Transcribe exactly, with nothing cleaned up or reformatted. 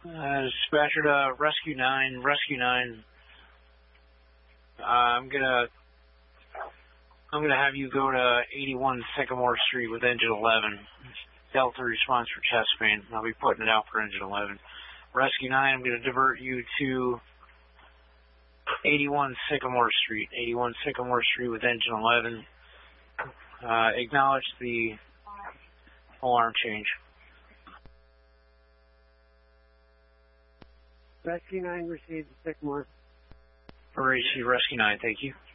Uh, dispatcher to Rescue nine, Rescue nine. Uh, I'm gonna, I'm gonna have you go to eighty-one Sycamore Street with engine eleven. Delta response for chest pain. I'll be putting it out for engine eleven. Rescue nine, I'm gonna divert you to eighty-one Sycamore Street, eighty-one Sycamore Street with engine eleven. Uh, acknowledge the alarm change. Rescue nine received Sycamore. For Rescue nine, thank you.